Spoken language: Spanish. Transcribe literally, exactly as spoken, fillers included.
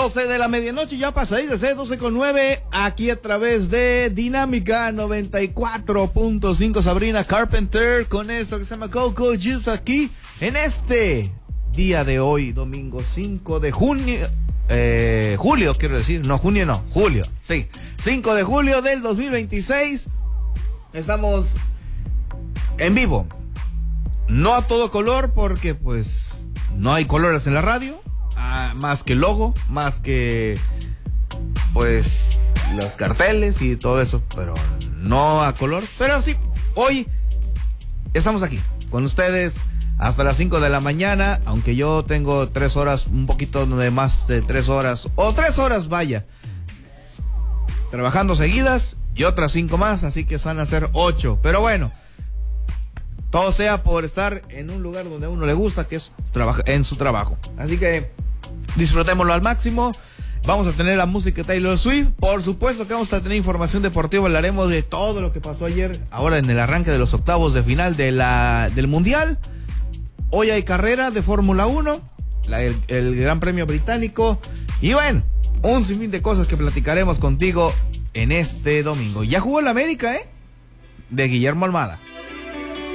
doce de la medianoche, ya pasadita, ¿eh? doce con nueve, aquí a través de Dinámica noventa y cuatro punto cinco. Sabrina Carpenter con esto que se llama Coco Juice aquí en este día de hoy, domingo cinco de junio. Eh, julio, quiero decir, no, junio no, julio, sí, cinco de julio del dos mil veintiséis. Estamos en vivo, no a todo color porque pues no hay colores en la radio, ah, más que logo, más que pues los carteles y todo eso, pero no a color. Pero sí, hoy estamos aquí con ustedes hasta las cinco de la mañana, aunque yo tengo tres horas, un poquito de más de tres horas, o tres horas, vaya, trabajando seguidas y otras cinco más, así que van a ser ocho. Pero bueno, todo sea por estar en un lugar donde a uno le gusta, que es trabajar en su trabajo. Así que disfrutémoslo al máximo. Vamos a tener la música de Taylor Swift. Por supuesto que vamos a tener información deportiva. Hablaremos de todo lo que pasó ayer, ahora en el arranque de los octavos de final de la, del Mundial. Hoy hay carrera de Fórmula uno, la, el, el Gran Premio Británico. Y bueno, un sinfín de cosas que platicaremos contigo en este domingo. Ya jugó el América, ¿eh? De Guillermo Almada.